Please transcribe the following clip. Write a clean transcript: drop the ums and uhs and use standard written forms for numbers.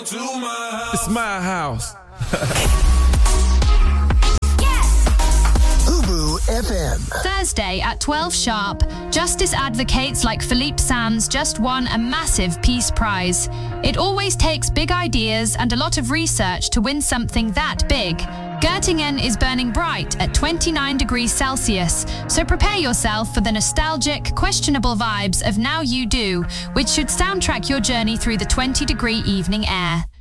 It's my house. Ubu FM. Thursday at 12 sharp, justice advocates like Philippe Sands just won a massive Peace Prize. It always takes big ideas and a lot of research to win something that big. Göttingen is burning bright at 29 degrees Celsius, so prepare yourself for the nostalgic, questionable vibes of Now You Do, which should soundtrack your journey through the 20-degree evening air.